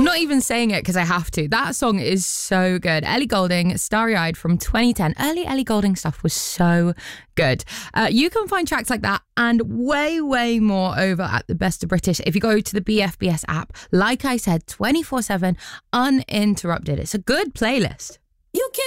I'm not even saying it because I have to. That song is so good. Ellie Goulding, Starry Eyed from 2010. Early Ellie Goulding stuff was so good. You can find tracks like that and way, way more over at the Best of British if you go to the BFBS app. Like I said, 24/7, uninterrupted. It's a good playlist. You can